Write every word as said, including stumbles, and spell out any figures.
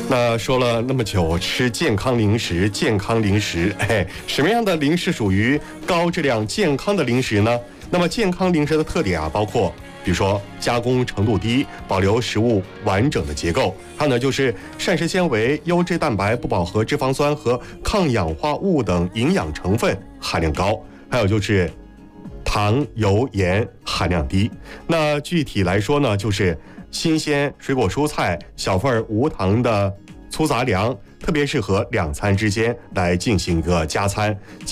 那说了那么久，吃健康零食，健康零食，哎，什么样的零食属于高质量健康的零食呢？那么健康零食的特点啊，包括比如说加工程度低，保留食物完整的结构，还有呢就是膳食纤维、优质蛋白、不饱和脂肪酸和抗氧化物等营养成分含量高，还有就是糖、油、盐含量低。那具体来说呢，就是新鲜水果蔬菜、小份无糖的粗杂粮，特别适合两餐之间来进行一个加餐。